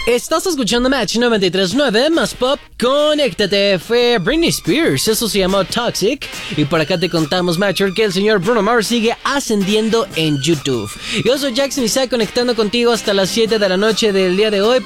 Estás escuchando Match 93.9 más pop. Conéctate. Fue Britney Spears, eso se llamó Toxic. Y por acá te contamos, Matcher, que el señor Bruno Mars sigue ascendiendo en YouTube. Yo soy Jackson Isaac, conectando contigo hasta las 7 de la noche del día de hoy.